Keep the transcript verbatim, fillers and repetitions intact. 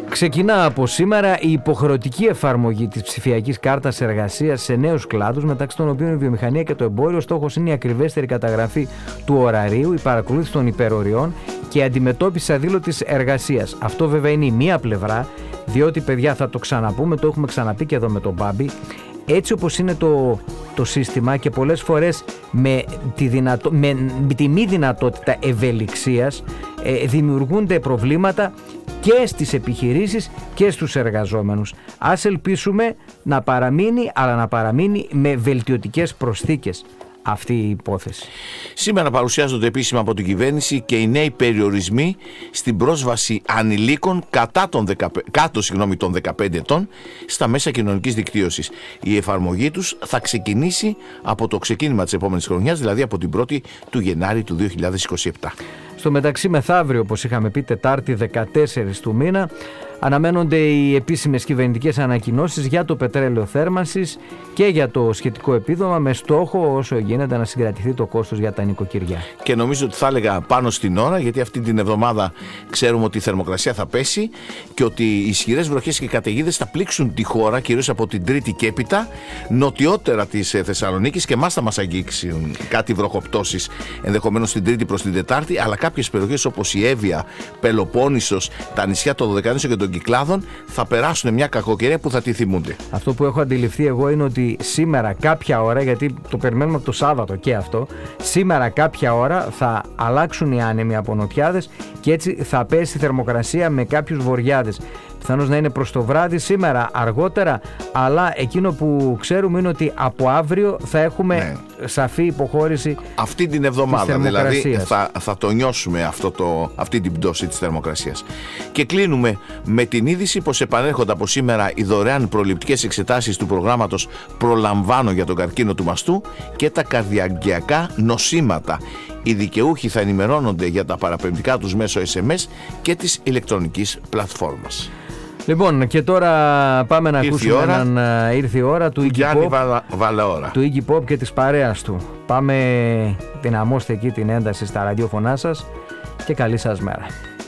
Ξεκινά από σήμερα η υποχρεωτική εφαρμογή της ψηφιακής κάρτας εργασίας σε νέους κλάδους, μεταξύ των οποίων η βιομηχανία και το εμπόριο. Στόχος είναι η ακριβέστερη καταγραφή του ωραρίου, η παρακολούθηση των υπεροριών και η αντιμετώπιση αδήλωτης εργασίας. Αυτό βέβαια είναι η μία πλευρά, διότι παιδιά θα το ξαναπούμε, το έχουμε ξαναπεί και εδώ με τον Μπάμπη. Έτσι όπως είναι το, το σύστημα και πολλές φορές με τη, δυνατό, με, με τη μη δυνατότητα ευελιξίας ε, δημιουργούνται προβλήματα και στις επιχειρήσεις και στους εργαζόμενους. Ας ελπίσουμε να παραμείνει, αλλά να παραμείνει με βελτιωτικές προσθήκες αυτή η υπόθεση. Σήμερα παρουσιάζονται επίσημα από την κυβέρνηση και οι νέοι περιορισμοί στην πρόσβαση ανηλίκων κατά των δεκαπέντε, κάτω συγγνώμη, των δεκαπέντε ετών στα μέσα κοινωνικής δικτύωσης. Η εφαρμογή τους θα ξεκινήσει από το ξεκίνημα της επόμενης χρονιάς, δηλαδή από την πρώτη του Γενάρη του δύο χιλιάδες είκοσι επτά. Στο μεταξύ, μεθαύριο, όπως είχαμε πει, Τετάρτη δεκατέσσερις του μήνα, αναμένονται οι επίσημες κυβερνητικές ανακοινώσεις για το πετρέλαιο θέρμανσης και για το σχετικό επίδομα, με στόχο όσο γίνεται να συγκρατηθεί το κόστος για τα νοικοκυριά. Και νομίζω ότι θα έλεγα πάνω στην ώρα, γιατί αυτή την εβδομάδα ξέρουμε ότι η θερμοκρασία θα πέσει και ότι οι ισχυρές βροχές και καταιγίδες θα πλήξουν τη χώρα, κυρίως από την Τρίτη και έπειτα, νοτιότερα της Θεσσαλονίκης, και εμάς θα μας αγγίξουν κάτι βροχοπτώσεις ενδεχομένως την Τρίτη προς την Τετάρτη, αλλά κάποιες περιοχές όπως η Εύβοια, Πελοπόννησος, τα νησιά των Δωδεκανήσων και των Κυκλάδων θα περάσουν μια κακοκαιρία που θα τη θυμούνται. Αυτό που έχω αντιληφθεί εγώ είναι ότι σήμερα κάποια ώρα, γιατί το περιμένουμε από το Σάββατο και αυτό, σήμερα κάποια ώρα θα αλλάξουν οι άνεμοι από νοτιάδες και έτσι θα πέσει η θερμοκρασία με κάποιους βοριάδες. Πιθανώς να είναι προς το βράδυ σήμερα αργότερα, αλλά εκείνο που ξέρουμε είναι ότι από αύριο θα έχουμε ναι. σαφή υποχώρηση αυτή την εβδομάδα, δηλαδή θα, θα το νιώσουμε αυτό το, αυτή την πτώση της θερμοκρασίας. Και κλείνουμε με την είδηση πως επανέρχονται από σήμερα οι δωρεάν προληπτικές εξετάσεις του προγράμματος Προλαμβάνω για τον καρκίνο του μαστού και τα καρδιαγγειακά νοσήματα. Οι δικαιούχοι θα ενημερώνονται για τα παραπεμπτικά τους μέσω ες εμ ες και της ηλεκτρονικής πλατφόρμας. Λοιπόν, και τώρα πάμε να ήρθε ακούσουμε ώρα, έναν uh, ήρθε η ώρα του Iggy Pop, Βαλα, Βαλαώρα. του Iggy Pop και της παρέας του. Πάμε, δυναμώστε εκεί την ένταση στα ραδιόφωνά σας και καλή σας μέρα.